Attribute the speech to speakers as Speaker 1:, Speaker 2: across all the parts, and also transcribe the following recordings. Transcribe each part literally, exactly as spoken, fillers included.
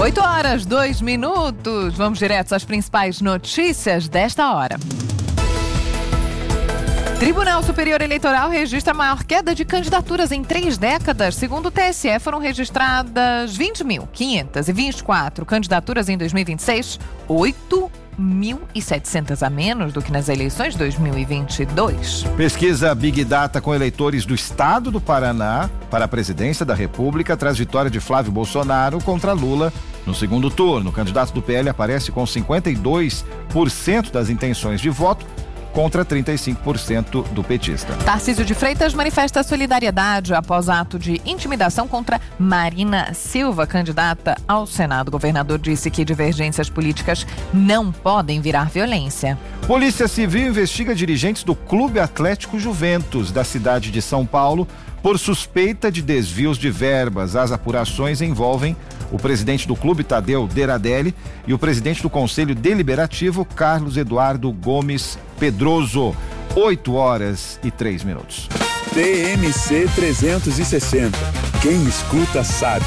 Speaker 1: oito horas, dois minutos. Vamos direto às principais notícias desta hora. Tribunal Superior Eleitoral registra a maior queda de candidaturas em três décadas. Segundo o T S E, foram registradas vinte mil quinhentas e vinte e quatro candidaturas em dois mil e vinte e seis, oito mil e setecentas a menos do que nas eleições de dois mil e vinte e dois.
Speaker 2: Pesquisa Big Data com eleitores do estado do Paraná para a presidência da República traz vitória de Flávio Bolsonaro contra Lula no segundo turno. O candidato do P L aparece com cinquenta e dois por cento das intenções de voto contra trinta e cinco por cento do petista.
Speaker 1: Tarcísio de Freitas manifesta solidariedade após ato de intimidação contra Marina Silva, candidata ao Senado. O governador disse que divergências políticas não podem virar violência.
Speaker 2: Polícia Civil investiga dirigentes do Clube Atlético Juventus da cidade de São Paulo por suspeita de desvios de verbas. As apurações envolvem o presidente do clube, Tadeu Deradelli, e o presidente do Conselho Deliberativo, Carlos Eduardo Gomes Pedroso. oito horas e três minutos.
Speaker 3: T M C trezentos e sessenta. Quem escuta sabe.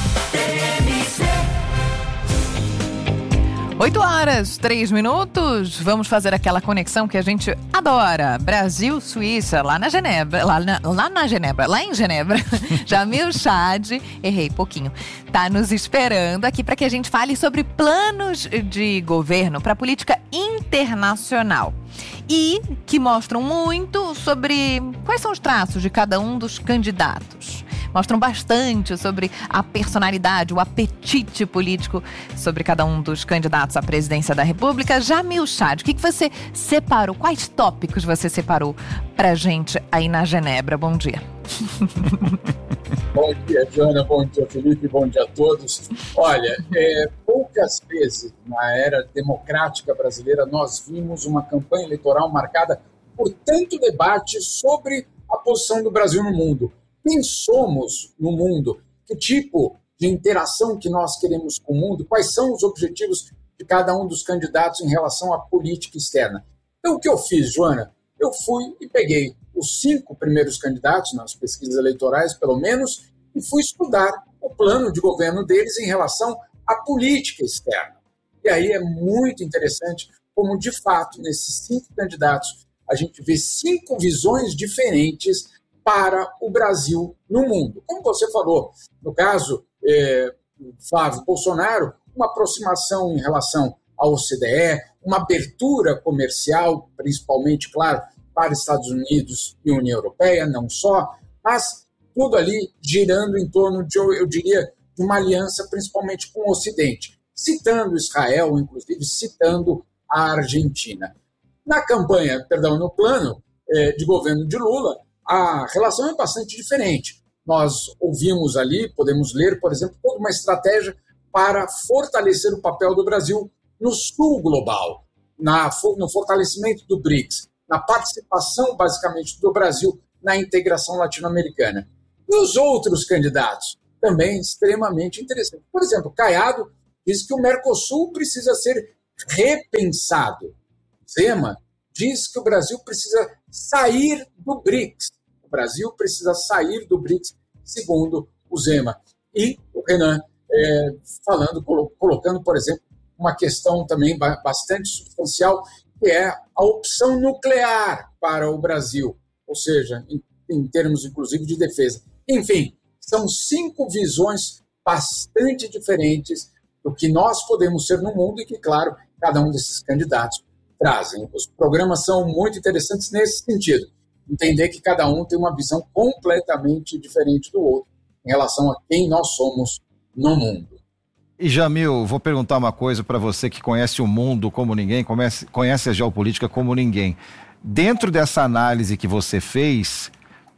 Speaker 1: oito horas, três minutos. Vamos fazer aquela conexão que a gente adora. Brasil, Suíça, lá na Genebra. Lá na, lá na Genebra, lá em Genebra. Jamil Chad, errei pouquinho, tá nos esperando aqui para que a gente fale sobre planos de governo para política internacional. E que mostram muito sobre quais são os traços de cada um dos candidatos. Mostram bastante sobre a personalidade, o apetite político sobre cada um dos candidatos à presidência da República. Jamil Chad, o que, que você separou? Quais tópicos você separou pra gente aí na Genebra? Bom dia.
Speaker 4: Bom dia, Joana. Bom dia, Felipe. Bom dia a todos. Olha, é, poucas vezes na era democrática brasileira nós vimos uma campanha eleitoral marcada por tanto debate sobre a posição do Brasil no mundo. Quem somos no mundo? Que tipo de interação que nós queremos com o mundo? Quais são os objetivos de cada um dos candidatos em relação à política externa? Então, o que eu fiz, Joana? Eu fui e peguei os cinco primeiros candidatos, nas pesquisas eleitorais, pelo menos, e fui estudar o plano de governo deles em relação à política externa. E aí é muito interessante como, de fato, nesses cinco candidatos, a gente vê cinco visões diferentes para o Brasil no mundo. Como você falou, no caso, é, Flávio Bolsonaro, uma aproximação em relação à O C D E, uma abertura comercial, principalmente, claro, para Estados Unidos e União Europeia, não só, mas tudo ali girando em torno de, eu diria, de uma aliança principalmente com o Ocidente, citando Israel, inclusive citando a Argentina. Na campanha, perdão, no plano é, de governo de Lula, a relação é bastante diferente. Nós ouvimos ali, podemos ler, por exemplo, toda uma estratégia para fortalecer o papel do Brasil no sul global, na, no fortalecimento do BRICS, na participação, basicamente, do Brasil na integração latino-americana. E os outros candidatos, também extremamente interessantes. Por exemplo, Caiado diz que o Mercosul precisa ser repensado. Zema diz que o Brasil precisa sair do BRICS. O Brasil precisa sair do BRICS, segundo o Zema. E o Renan é, falando, colocando, por exemplo, uma questão também bastante substancial, que é a opção nuclear para o Brasil, ou seja, em, em termos, inclusive, de defesa. Enfim, são cinco visões bastante diferentes do que nós podemos ser no mundo e que, claro, cada um desses candidatos trazem. Os programas são muito interessantes nesse sentido. Entender que cada um tem uma visão completamente diferente do outro em relação a quem nós somos no mundo.
Speaker 2: E Jamil, vou perguntar uma coisa para você que conhece o mundo como ninguém, conhece, conhece a geopolítica como ninguém. Dentro dessa análise que você fez,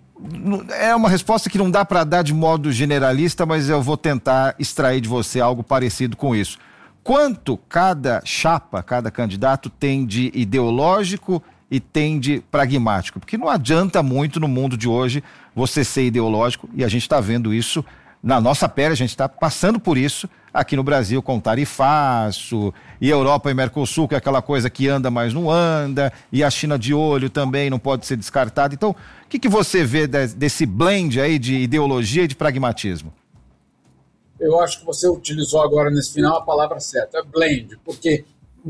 Speaker 2: é uma resposta que não dá para dar de modo generalista, mas eu vou tentar extrair de você algo parecido com isso. Quanto cada chapa, cada candidato tem de ideológico e tem de pragmático? Porque não adianta muito no mundo de hoje você ser ideológico, e a gente está vendo isso na nossa pele, a gente está passando por isso aqui no Brasil, com tarifaço, e Europa e Mercosul, que é aquela coisa que anda, mas não anda, e a China de olho também não pode ser descartada. Então, o que, que você vê de, desse blend aí de ideologia e de pragmatismo?
Speaker 4: eu acho que você utilizou agora nesse final a palavra certa, é blend, porque,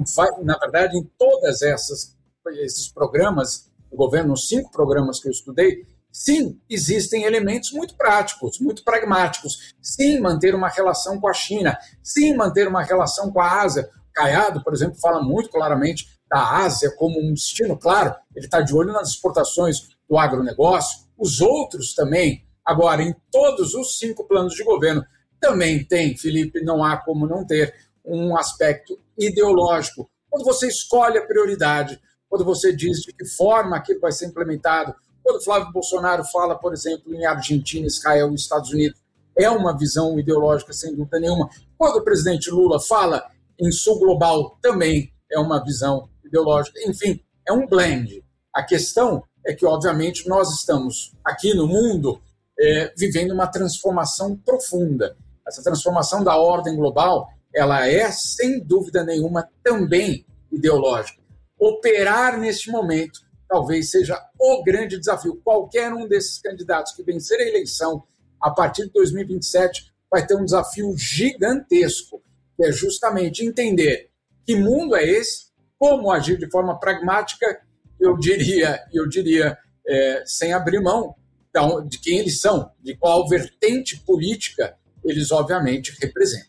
Speaker 4: na verdade, em todas essas esses programas do governo, os cinco programas que eu estudei, sim, existem elementos muito práticos, muito pragmáticos. Sim, manter uma relação com a China. Sim, manter uma relação com a Ásia. Caiado, por exemplo, fala muito claramente da Ásia como um destino. Claro, ele está de olho nas exportações do agronegócio. Os outros também. Agora, em todos os cinco planos de governo, também tem, Felipe, não há como não ter um aspecto ideológico. Quando você escolhe a prioridade, quando você diz de que forma aquilo vai ser implementado, quando Flávio Bolsonaro fala, por exemplo, em Argentina, Israel e Estados Unidos, é uma visão ideológica, sem dúvida nenhuma. Quando o presidente Lula fala em sul global, também é uma visão ideológica. Enfim, é um blend. A questão é que, obviamente, nós estamos aqui no mundo é, vivendo uma transformação profunda. Essa transformação da ordem global, ela é, sem dúvida nenhuma, também ideológica. Operar neste momento talvez seja o grande desafio. Qualquer um desses candidatos que vencer a eleição a partir de dois mil e vinte e sete vai ter um desafio gigantesco, que é justamente entender que mundo é esse, como agir de forma pragmática, eu diria, eu diria é, sem abrir mão de quem eles são, de qual vertente política eles obviamente representam.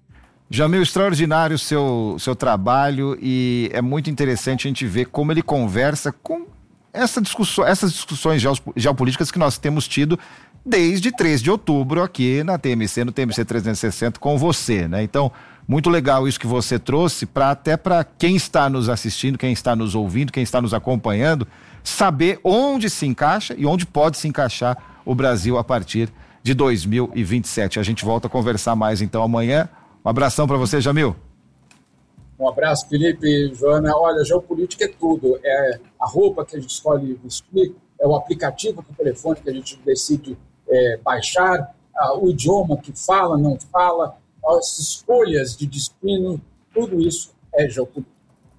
Speaker 2: Jamil, extraordinário o seu, seu trabalho e é muito interessante a gente ver como ele conversa com essa discussão, essas discussões geopolíticas que nós temos tido desde três de outubro aqui na T M C, no T M C trezentos e sessenta com você, né? Então, muito legal isso que você trouxe, para até para quem está nos assistindo, quem está nos ouvindo, quem está nos acompanhando, saber onde se encaixa e onde pode se encaixar o Brasil a partir de dois mil e vinte e sete. A gente volta a conversar mais então amanhã. Um abração para você, Jamil.
Speaker 4: Um abraço, Felipe, Joana. Olha, geopolítica é tudo. É a roupa que a gente escolhe vestir, é o aplicativo do telefone que a gente decide é, baixar, o idioma que fala, não fala, as escolhas de destino, tudo isso é geopolítica.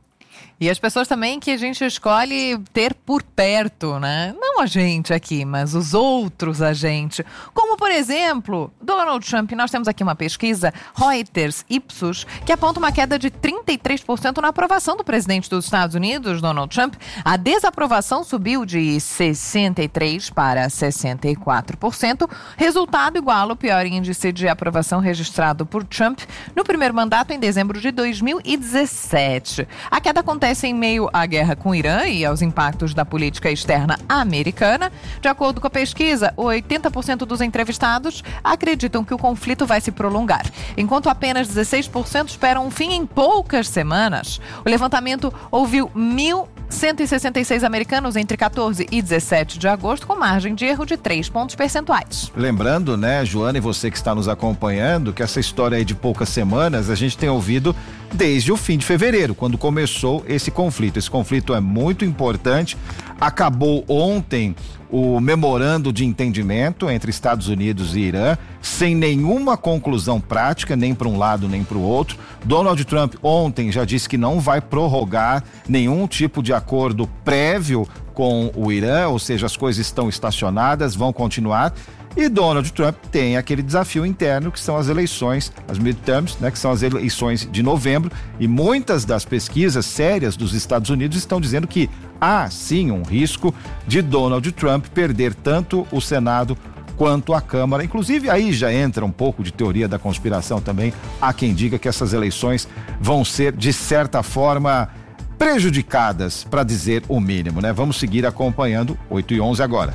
Speaker 1: E as pessoas também que a gente escolhe ter por perto, né? Não a gente aqui, mas os outros a gente. Como, por exemplo, Donald Trump. Nós temos aqui uma pesquisa, Reuters Ipsos, que aponta uma queda de trinta e três por cento na aprovação do presidente dos Estados Unidos, Donald Trump. A desaprovação subiu de sessenta e três por cento para sessenta e quatro por cento. Resultado igual ao pior índice de aprovação registrado por Trump no primeiro mandato em dezembro de dois mil e dezessete. A queda acontece em meio à guerra com o Irã e aos impactos da política externa americana. De acordo com a pesquisa, oitenta por cento dos entrevistados acreditam que o conflito vai se prolongar, enquanto apenas dezesseis por cento esperam um fim em poucas semanas. O levantamento ouviu mil cento e sessenta e seis americanos entre quatorze e dezessete de agosto, com margem de erro de três pontos percentuais.
Speaker 2: Lembrando, né, Joana, e você que está nos acompanhando, que essa história aí de poucas semanas a gente tem ouvido desde o fim de fevereiro, quando começou esse conflito. Esse conflito é muito importante. Acabou ontem o memorando de entendimento entre Estados Unidos e Irã, sem nenhuma conclusão prática, nem para um lado nem para o outro. Donald Trump ontem já disse que não vai prorrogar nenhum tipo de acordo prévio com o Irã, ou seja, as coisas estão estacionadas, vão continuar. E Donald Trump tem aquele desafio interno que são as eleições, as midterms, né, que são as eleições de novembro, e muitas das pesquisas sérias dos Estados Unidos estão dizendo que há sim um risco de Donald Trump perder tanto o Senado quanto a Câmara. Inclusive aí já entra um pouco de teoria da conspiração também. Há quem diga que essas eleições vão ser de certa forma prejudicadas, para dizer o mínimo, né? Vamos seguir acompanhando. Oito e onze agora.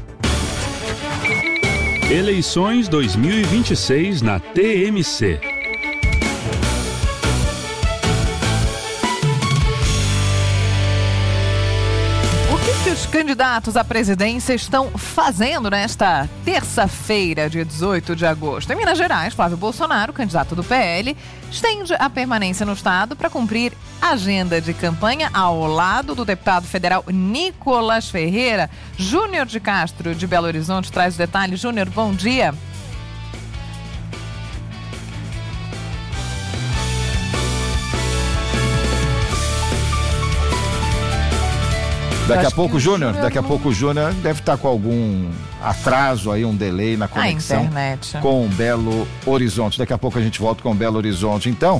Speaker 3: Eleições dois mil e vinte e seis na T M C.
Speaker 1: O que, que os candidatos à presidência estão fazendo nesta terça-feira, dia dezoito de agosto? Em Minas Gerais, Flávio Bolsonaro, candidato do P L, estende a permanência no estado para cumprir agenda de campanha ao lado do deputado federal Nicolas Ferreira. Júnior de Castro, de Belo Horizonte, traz os detalhes. Júnior, bom dia.
Speaker 2: Daqui a pouco, Júnior, daqui a pouco o Júnior deve estar com algum atraso aí, um delay na conexão
Speaker 1: a internet.
Speaker 2: Com Belo Horizonte. Daqui a pouco a gente volta com Belo Horizonte. Então,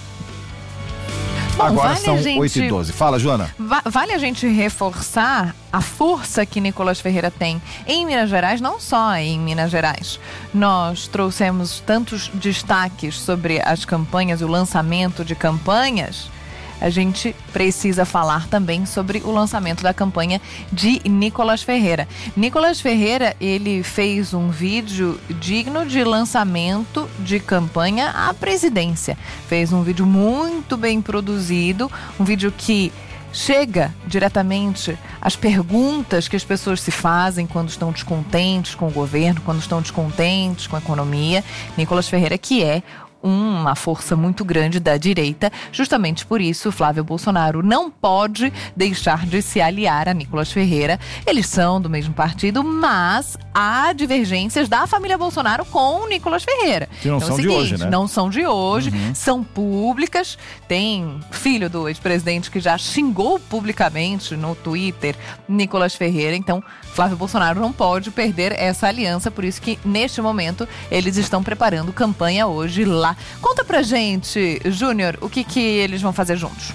Speaker 1: Bom,
Speaker 2: agora
Speaker 1: vale
Speaker 2: são
Speaker 1: gente,
Speaker 2: oito e doze. Fala, Joana.
Speaker 1: Va- vale a gente reforçar a força que Nicolas Ferreira tem em Minas Gerais, não só em Minas Gerais. Nós trouxemos tantos destaques sobre as campanhas, o lançamento de campanhas. A gente precisa falar também sobre o lançamento da campanha de Nicolas Ferreira. Nicolas Ferreira, ele fez um vídeo digno de lançamento de campanha à presidência. Fez um vídeo muito bem produzido, um vídeo que chega diretamente às perguntas que as pessoas se fazem quando estão descontentes com o governo, quando estão descontentes com a economia. Nicolas Ferreira, que é uma força muito grande da direita. Justamente por isso, Flávio Bolsonaro não pode deixar de se aliar a Nicolas Ferreira. Eles são do mesmo partido, mas há divergências da família Bolsonaro com o Nicolas Ferreira.
Speaker 2: Que não
Speaker 1: então,
Speaker 2: são
Speaker 1: é o seguinte,
Speaker 2: de hoje, né?
Speaker 1: Não são de hoje,
Speaker 2: Uhum.
Speaker 1: são públicas. Tem filho do ex-presidente que já xingou publicamente no Twitter Nicolas Ferreira. Então, Flávio Bolsonaro não pode perder essa aliança. Por isso que, neste momento, eles estão preparando campanha hoje lá. Conta pra gente, Júnior, o que, que eles vão fazer juntos.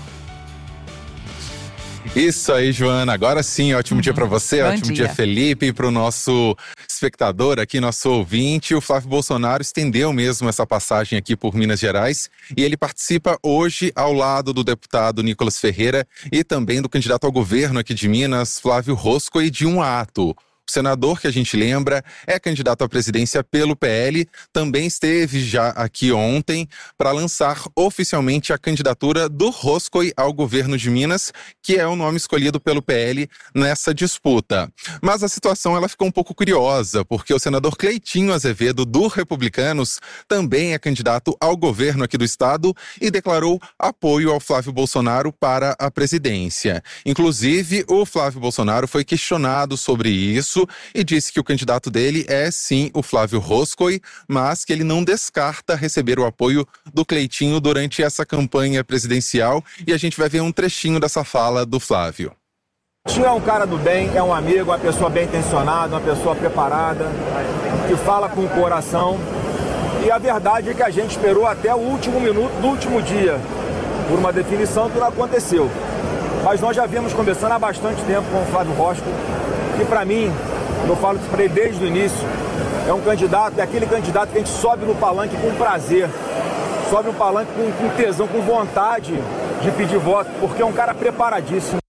Speaker 5: Isso aí, Joana. Agora sim, ótimo uhum. dia para você,
Speaker 1: Bom
Speaker 5: ótimo
Speaker 1: dia,
Speaker 5: dia Felipe, e para o nosso espectador aqui, nosso ouvinte. O Flávio Bolsonaro estendeu mesmo essa passagem aqui por Minas Gerais e ele participa hoje ao lado do deputado Nicolas Ferreira e também do candidato ao governo aqui de Minas, Flávio Roscoe, de um ato. O senador, que a gente lembra, é candidato à presidência pelo P L, também esteve já aqui ontem para lançar oficialmente a candidatura do Roscoe ao governo de Minas, que é o nome escolhido pelo P L nessa disputa. Mas a situação ela ficou um pouco curiosa, porque o senador Cleitinho Azevedo, do Republicanos, também é candidato ao governo aqui do estado e declarou apoio ao Flávio Bolsonaro para a presidência. Inclusive, o Flávio Bolsonaro foi questionado sobre isso e disse que o candidato dele é sim o Flávio Roscoe, mas que ele não descarta receber o apoio do Cleitinho durante essa campanha presidencial, e a gente vai ver um trechinho dessa fala do Flávio.
Speaker 6: Cleitinho é um cara do bem, é um amigo, uma pessoa bem intencionada, uma pessoa preparada, que fala com o coração, e a verdade é que a gente esperou até o último minuto do último dia por uma definição que não aconteceu. Mas nós já viemos conversando há bastante tempo com o Flávio Roscoe, que para mim, eu falo isso para ele desde o início, é um candidato, é aquele candidato que a gente sobe no palanque com prazer, sobe no palanque com, com tesão, com vontade de pedir voto, porque é um cara preparadíssimo.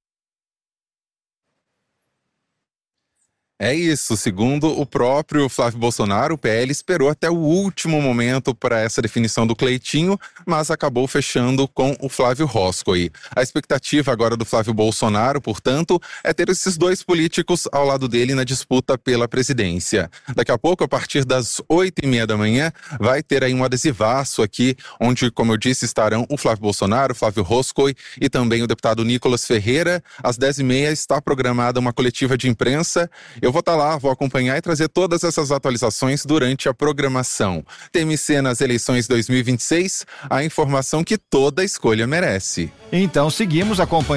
Speaker 5: É isso, segundo o próprio Flávio Bolsonaro, o P L esperou até o último momento para essa definição do Cleitinho, mas acabou fechando com o Flávio Roscoe. A expectativa agora do Flávio Bolsonaro, portanto, é ter esses dois políticos ao lado dele na disputa pela presidência. Daqui a pouco, a partir das oito e meia da manhã, vai ter aí um adesivaço aqui, onde, como eu disse, estarão o Flávio Bolsonaro, o Flávio Roscoe e também o deputado Nicolas Ferreira. Às dez e meia está programada uma coletiva de imprensa. Eu vou estar lá, vou acompanhar e trazer todas essas atualizações durante a programação. T M C nas eleições dois mil e vinte e seis, a informação que toda escolha merece.
Speaker 2: Então seguimos acompanhando.